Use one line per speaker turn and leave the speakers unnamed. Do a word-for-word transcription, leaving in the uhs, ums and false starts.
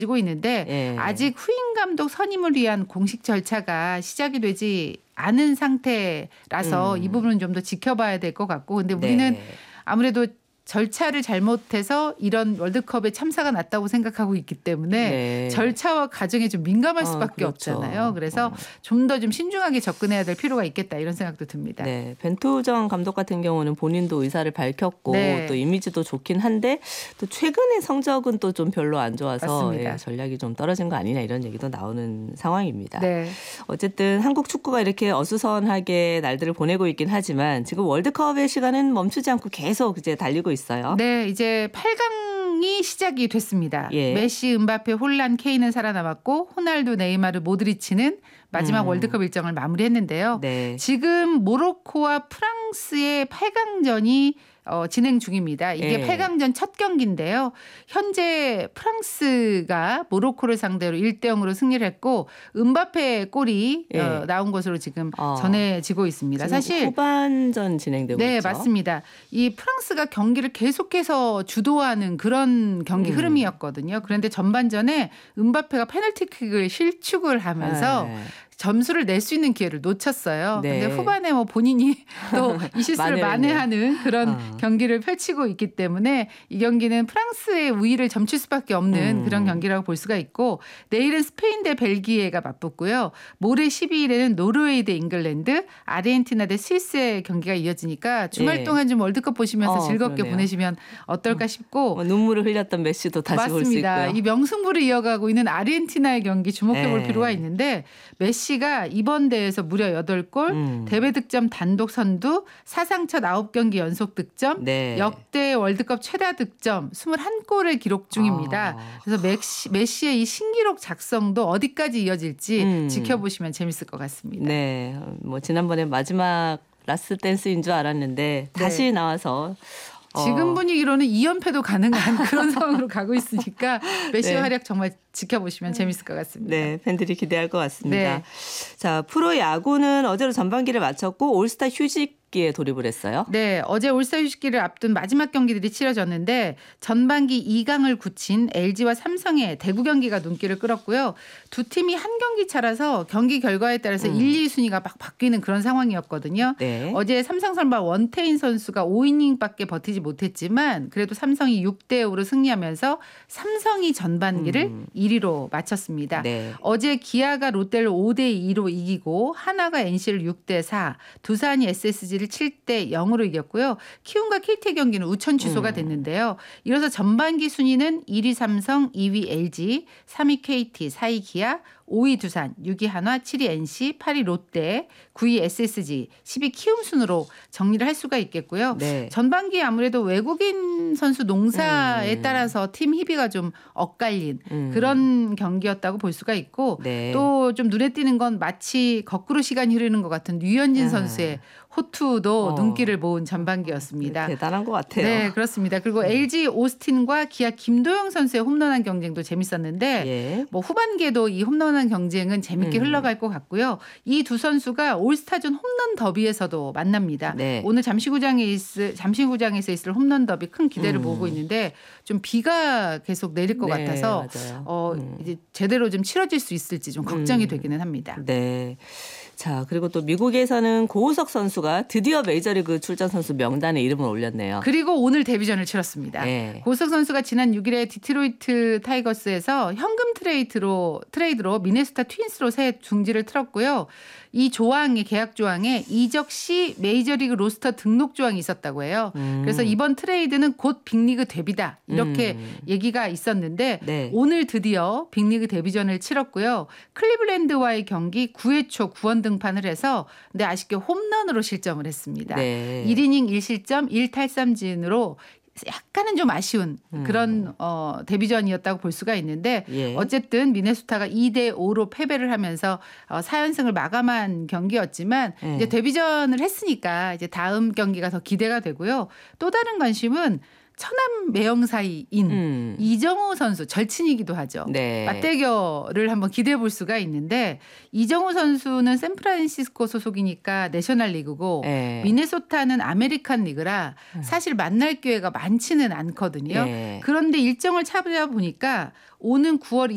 지고 있는데
예.
아직 후임 감독 선임을 위한 공식 절차가 시작이 되지 않은 상태라서
음.
이 부분은 좀 더 지켜봐야 될 것 같고, 근데 우리는
네.
아무래도 절차를 잘못해서 이런 월드컵에 참사가 났다고 생각하고 있기 때문에
네.
절차와 과정에 좀 민감할
어,
수밖에
그렇죠.
없잖아요. 그래서
어.
좀 더 좀 신중하게 접근해야 될 필요가 있겠다, 이런 생각도 듭니다.
네, 벤투정 감독 같은 경우는 본인도 의사를 밝혔고
네.
또 이미지도 좋긴 한데 또 최근의 성적은 또 좀 별로 안 좋아서
맞습니다.
예, 전략이 좀 떨어진 거 아니냐 이런 얘기도 나오는 상황입니다.
네.
어쨌든 한국 축구가 이렇게 어수선하게 날들을 보내고 있긴 하지만 지금 월드컵의 시간은 멈추지 않고 계속 이제 달리고 있어요.
네, 이제 팔 강이 시작이 됐습니다.
예.
메시, 음바페, 홀란, 케인은 살아남았고 호날두, 네이마르, 모드리치는 마지막
음.
월드컵 일정을 마무리했는데요.
네.
지금 모로코와 프랑스의 팔 강전이 어, 진행 중입니다. 이게
예.
팔 강전 첫 경기인데요. 현재 프랑스가 모로코를 상대로 일 대 영으로 승리를 했고 음바페 골이
예.
어, 나온 것으로 지금
어.
전해지고 있습니다.
지금
사실
후반전 진행되고
네,
있죠.
맞습니다. 이 프랑스가 경기를 계속해서 주도하는 그런 경기
음.
흐름이었거든요. 그런데 전반전에 음바페가 페널티킥을 실축을 하면서
네.
점수를 낼 수 있는 기회를 놓쳤어요.
네.
근데 후반에 뭐 본인이 또 이 실수를
만회를
만회하는 그런
어.
경기를 펼치고 있기 때문에 이 경기는 프랑스의 우위를 점칠 수밖에 없는
음.
그런 경기라고 볼 수가 있고, 내일은 스페인 대 벨기에가 맞붙고요. 모레 십이 일에는 노르웨이 대 잉글랜드, 아르헨티나 대 스위스의 경기가 이어지니까 주말
예.
동안 좀 월드컵 보시면서
어,
즐겁게
그러네요.
보내시면 어떨까 싶고.
뭐 눈물을 흘렸던 메시도 다시 볼 수
맞습니다.
있고요.
이 명승부를 이어가고 있는 아르헨티나의 경기 주목해 볼
네.
필요가 있는데, 메시가 이번 대회에서 무려 여덟 골,
음.
대회 득점 단독 선두, 사상 첫 아홉 경기 연속 득점,
네.
역대 월드컵 최다 득점 이십일 골을 기록 중입니다.
아.
그래서 메시, 메시의 이 신기록 작성도 어디까지 이어질지
음.
지켜보시면 재밌을 것 같습니다.
네, 뭐 지난번에 마지막 라스트 댄스인 줄 알았는데 다시 나와서 어.
지금 분위기로는 이 연패도 가능한 그런 상황으로 가고 있으니까 메시의
네.
활약 정말 지켜보시면 재밌을 것 같습니다.
네, 팬들이 기대할 것 같습니다.
네.
자, 프로 야구는 어제로 전반기를 마쳤고 올스타 휴식기에 돌입을 했어요.
네, 어제 올스타 휴식기를 앞둔 마지막 경기들이 치러졌는데 전반기 이 강을 굳힌 엘지와 삼성의 대구 경기가 눈길을 끌었고요. 두 팀이 한 경기 차라서 경기 결과에 따라서
음.
일, 이 순위가 막 바뀌는 그런 상황이었거든요.
네.
어제 삼성 선발 원태인 선수가 오 이닝밖에 버티지 못했지만 그래도 삼성이 육 대 오로 승리하면서 삼성이 전반기를
음.
일 위로 마쳤습니다.
네.
어제 기아가 롯데를 오 대 이로 이기고 하나가 엔씨를 육 대 사, 두산이 에스에스지를 칠 대 영으로 이겼고요. 키움과 케이티의 경기는 우천 취소가 됐는데요. 이로써 전반기 순위는 일 위 삼성, 이 위 엘지, 삼 위 케이티, 사 위 기아, 오 위 두산, 육 위 한화, 칠 위 엔씨, 팔 위 롯데, 구 위 에스에스지, 십 위 키움 순으로 정리를 할 수가 있겠고요.
네.
전반기에 아무래도 외국인 선수 농사에
음.
따라서 팀 희비가 좀 엇갈린
음.
그런 경기였다고 볼 수가 있고,
네.
또 좀 눈에 띄는 건 마치 거꾸로 시간이 흐르는 것 같은 류현진
아.
선수의 호투도
어.
눈길을 모은 전반기였습니다.
대단한 것 같아요.
네, 그렇습니다. 그리고 엘지 오스틴과 기아 김도영 선수의 홈런왕 경쟁도 재밌었는데
예.
뭐 후반기에도 이 홈런왕 경쟁은 재밌게
음.
흘러갈 것 같고요. 이 두 선수가 올스타전 홈런 더비에서도 만납니다.
네.
오늘 잠시구장에 있을 잠시구장에서 있을 홈런 더비 큰 기대를
음.
모으고 있는데 좀 비가 계속 내릴 것
네,
같아서
맞아요.
어,
음.
이제 제대로 좀 치러질 수 있을지 좀 걱정이
음.
되기는 합니다.
네. 자, 그리고 또 미국에서는 고우석 선수가 드디어 메이저리그 출전 선수 명단에 이름을 올렸네요.
그리고 오늘 데뷔전을 치렀습니다.
네.
고우석 선수가 지난 육 일에 디트로이트 타이거스에서 현금 트레이드로 트레이드로 미네소타 트윈스로 새 둥지를 틀었고요. 이 조항의 계약 조항에 이적 시 메이저리그 로스터 등록 조항이 있었다고 해요.
음.
그래서 이번 트레이드는 곧 빅리그 데뷔다 이렇게
음.
얘기가 있었는데
네.
오늘 드디어 빅리그 데뷔전을 치렀고요. 클리블랜드와의 경기 구 회 초 구원 등판을 해서 근데 아쉽게 홈런으로 실점을 했습니다.
네.
일 이닝 일 실점 일 탈삼진으로 약간은 좀 아쉬운 그런 어, 데뷔전이었다고 볼 수가 있는데
예.
어쨌든 미네소타가 이 대 오로 패배를 하면서 어, 사 연승을 마감한 경기였지만
예.
이제 데뷔전을 했으니까 이제 다음 경기가 더 기대가 되고요. 또 다른 관심은 천안 매형사이인
음.
이정우 선수 절친이기도 하죠.
네.
맞대결을 한번 기대해 볼 수가 있는데 이정우 선수는 샌프란시스코 소속이니까 내셔널리그고
네.
미네소타는 아메리칸 리그라 사실 만날 기회가 많지는 않거든요.
네.
그런데 일정을 찾아보니까 오는 구월